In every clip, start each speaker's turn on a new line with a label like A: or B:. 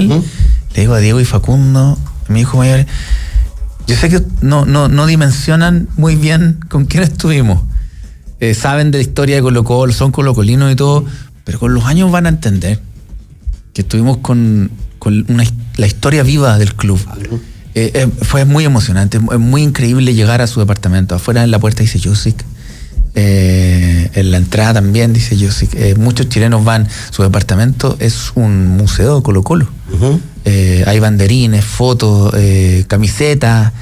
A: él. Le digo a Diego y Facundo, mi hijo mayor, yo sé que no dimensionan muy bien con quién estuvimos. Saben de la historia de Colo-Colo, son colocolinos y todo, pero con los años van a entender que estuvimos con la historia viva del club. Fue muy emocionante, es muy increíble llegar a su departamento. Afuera en la puerta dice Jusic, en la entrada también dice Jusic. Muchos chilenos van, su departamento es un museo de Colo-Colo. Hay banderines, fotos, camisetas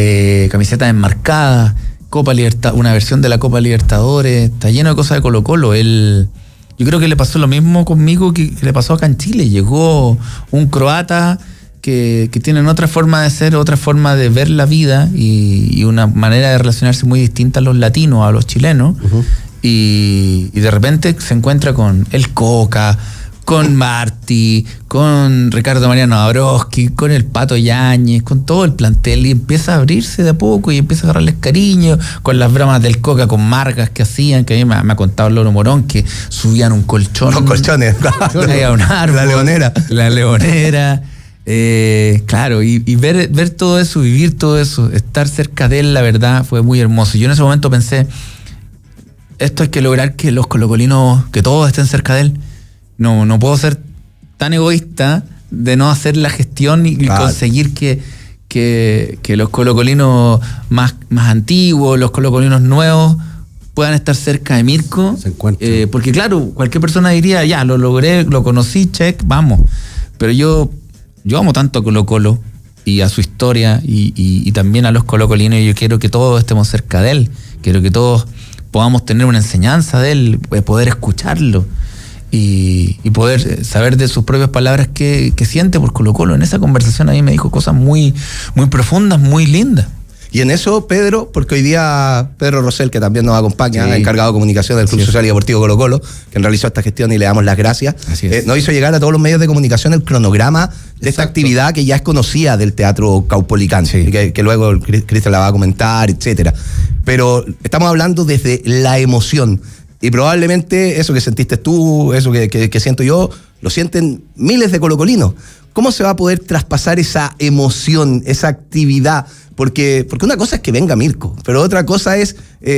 A: enmarcadas, Copa Libertad, una versión de la Copa Libertadores, está lleno de cosas de Colo-Colo. Yo creo que le pasó lo mismo conmigo que le pasó acá en Chile. Llegó un croata que tienen otra forma de ser, otra forma de ver la vida y una manera de relacionarse muy distinta a los latinos, a los chilenos. Y de repente se encuentra con el Coca, con Martí, con Ricardo Mariano Dabrowski, con el Pato Yáñez, con todo el plantel, y empieza a abrirse de a poco y empieza a agarrarles cariño, con las bromas del Coca, con marcas que hacían, que a mí me ha contado el Loro Morón, que subían un colchón.
B: Los colchones.
A: A un árbol, La leonera. Claro, y ver todo eso, vivir todo eso, estar cerca de él, la verdad, fue muy hermoso. Yo en ese momento pensé, esto hay que lograr que los colocolinos, que todos estén cerca de él. No puedo ser tan egoísta de no hacer la gestión y conseguir que los colocolinos más antiguos, los colocolinos nuevos, puedan estar cerca de Mirko. Porque claro, cualquier persona diría, ya, lo logré, lo conocí, check, vamos. Pero yo amo tanto a Colo-Colo y a su historia y también a los colocolinos, y yo quiero que todos estemos cerca de él. Quiero que todos podamos tener una enseñanza de él, poder escucharlo. Y poder saber de sus propias palabras qué siente por Colo-Colo. En esa conversación a mí me dijo cosas muy, muy profundas, muy lindas.
B: Y en eso, Pedro, porque hoy día Pedro Rosell, que también nos acompaña, encargado de comunicación del Club Social y Deportivo Colo-Colo, que realizó esta gestión y le damos las gracias, nos hizo llegar a todos los medios de comunicación el cronograma de esta actividad que ya es conocida del Teatro Caupolicán, que luego Cristian la va a comentar, etcétera. Pero estamos hablando desde la emoción. Y probablemente eso que sentiste tú, eso que siento yo, lo sienten miles de colocolinos. ¿Cómo se va a poder traspasar esa emoción, esa actividad? Porque una cosa es que venga Mirko, pero otra cosa es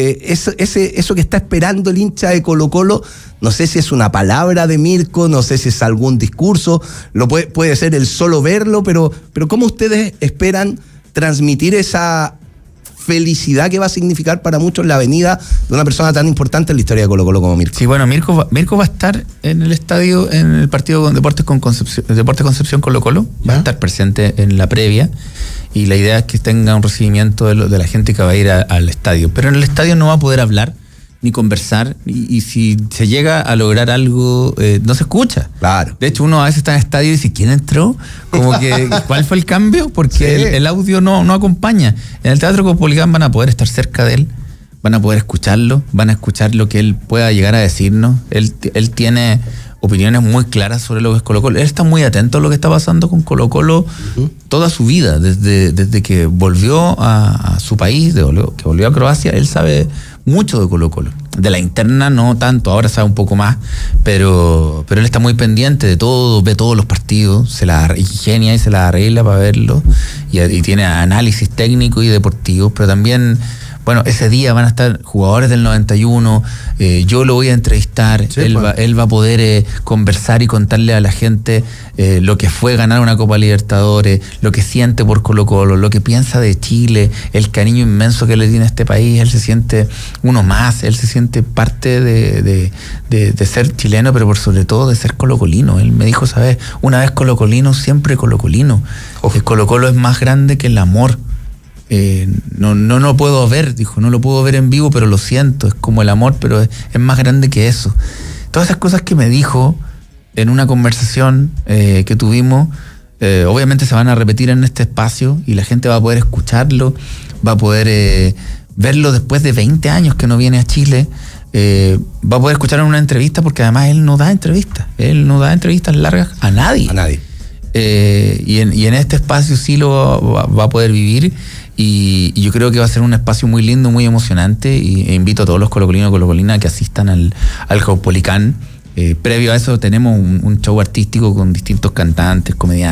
B: eso que está esperando el hincha de Colo-Colo. No sé si es una palabra de Mirko, no sé si es algún discurso, puede ser el solo verlo, pero ¿cómo ustedes esperan transmitir esa felicidad que va a significar para muchos la venida de una persona tan importante en la historia de Colo-Colo como Mirko?
A: Sí, bueno, Mirko va a estar en el estadio, en el partido con Deportes Concepción Colo-Colo, va a estar presente en la previa, y la idea es que tenga un recibimiento de la gente que va a ir al estadio, pero en el estadio no va a poder hablar ni conversar, y si se llega a lograr algo, no se escucha.
B: Claro.
A: De hecho, uno a veces está en el estadio y dice, ¿quién entró? Como que, ¿cuál fue el cambio? Porque el audio no acompaña. En el Teatro Caupolicán van a poder estar cerca de él, van a poder escucharlo, van a escuchar lo que él pueda llegar a decirnos. Él tiene opiniones muy claras sobre lo que es Colo-Colo. Él está muy atento a lo que está pasando con Colo-Colo toda su vida, desde que volvió a su país, que volvió a Croacia. Él sabe mucho de Colo-Colo. De la interna no tanto, ahora sabe un poco más, pero él está muy pendiente de todo, ve todos los partidos, se la ingenia y se la arregla para verlo, y tiene análisis técnico y deportivo, pero también, bueno, ese día van a estar jugadores del 91, yo lo voy a entrevistar, él va a poder conversar y contarle a la gente lo que fue ganar una Copa Libertadores, lo que siente por Colo-Colo, lo que piensa de Chile, el cariño inmenso que le tiene a este país. Él se siente uno más, él se siente parte de ser chileno, pero por sobre todo de ser colocolino. Él me dijo, ¿sabes? Una vez colocolino, siempre colocolino. El Colo-Colo es más grande que el amor. No lo puedo ver, dijo, no lo puedo ver en vivo, pero lo siento, es como el amor, pero es más grande que eso. Todas esas cosas que me dijo en una conversación que tuvimos, obviamente se van a repetir en este espacio, y la gente va a poder escucharlo, va a poder verlo después de 20 años que no viene a Chile, va a poder escuchar en una entrevista, porque además él no da entrevistas largas a nadie. Y en este espacio sí lo va a poder vivir, y yo creo que va a ser un espacio muy lindo, muy emocionante, e invito a todos los colocolinos y colocolinas a que asistan al Caupolicán. Previo a eso tenemos un show artístico con distintos cantantes, comediantes,